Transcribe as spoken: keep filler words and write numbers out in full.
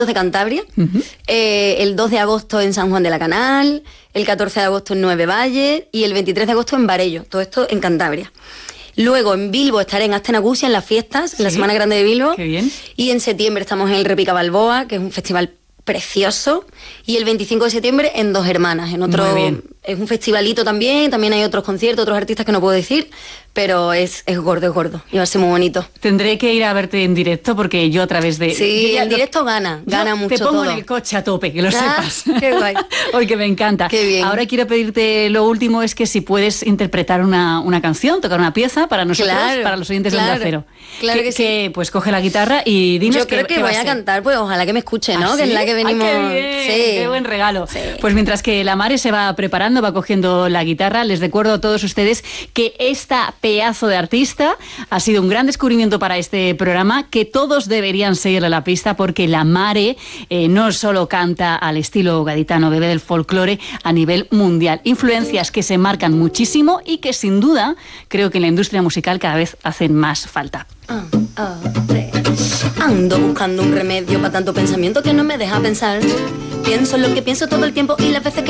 de Cantabria, Uh-huh. eh, el dos de agosto en San Juan de la Canal, el catorce de agosto en Nueve Valles y el veintitrés de agosto en Varello, todo esto en Cantabria. Luego en Bilbo estaré en Astenagusia en las fiestas, en la Sí. Semana Grande de Bilbo. Qué bien. Y en septiembre estamos en el Repica Balboa, que es un festival precioso. Y el veinticinco de septiembre en Dos Hermanas, en otro... Muy bien. Es un festivalito también, también hay otros conciertos, otros artistas que no puedo decir, pero es, es gordo, es gordo. Y va a ser muy bonito. Tendré que ir a verte en directo porque yo a través de... Sí, yo ya- el directo gana, gana yo mucho te pongo todo. en el coche a tope, que lo Ah, sepas. qué guay. Porque me encanta. Qué bien. Ahora quiero pedirte lo último, es que si puedes interpretar una, una canción, tocar una pieza para nosotros, Claro, para los oyentes claro, de Onda Cero. claro que sí. Pues coge la guitarra y dinos Yo creo qué- que qué va voy a ser. cantar, pues ojalá que me escuche, ¿no? ¿Ah, Que es sí? la que Ay, venimos... qué bien, Sí. qué buen regalo. Sí. Pues mientras que la Mare se va preparando, va cogiendo la guitarra, les recuerdo a todos ustedes que esta pedazo de artista ha sido un gran descubrimiento para este programa, que todos deberían seguirle la pista porque la Mare eh, no solo canta al estilo gaditano, bebé del folclore a nivel mundial. Influencias que se marcan muchísimo y que sin duda creo que en la industria musical cada vez hacen más falta. Ah, ah, tres. Ando buscando un remedio para tanto pensamiento que no me deja pensar. Pienso en lo que pienso todo el tiempo y las veces que